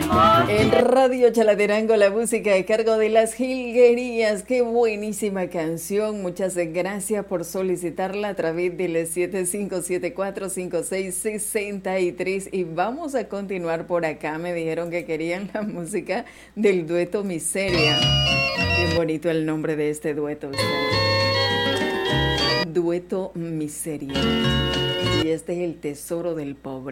En Radio Chalatenango, la música a cargo de Las Jilguerías. Qué buenísima canción. Muchas gracias por solicitarla a través del 75745663. Y vamos a continuar por acá. Me dijeron que querían la música del dueto Miseria. Qué bonito el nombre de este dueto. Dueto Miseria. Y este es el tesoro del pobre.